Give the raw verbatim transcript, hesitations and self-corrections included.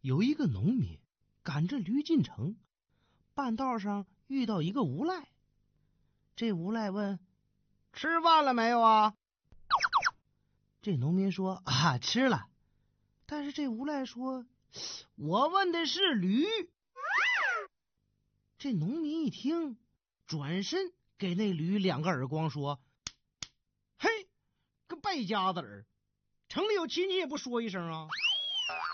有一个农民赶着驴进城，半道上遇到一个无赖。这无赖问：吃饭了没有啊？这农民说：啊，吃了。但是这无赖说：我问的是驴。这农民一听，转身给那驴两个耳光，说：嘿，个败家子儿，城里有亲戚也不说一声啊！